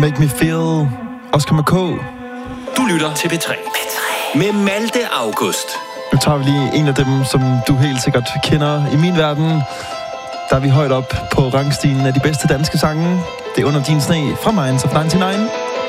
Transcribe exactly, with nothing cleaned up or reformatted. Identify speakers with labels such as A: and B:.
A: Make Me Feel, Oscar M K.
B: Du lytter til P tre. P tre. Med Malte August.
A: Nu tager vi lige en af dem, som du helt sikkert kender i min verden. Der er vi højt op på rangstigen af de bedste danske sange. Det er Under din sne fra Minds of nioghalvfems.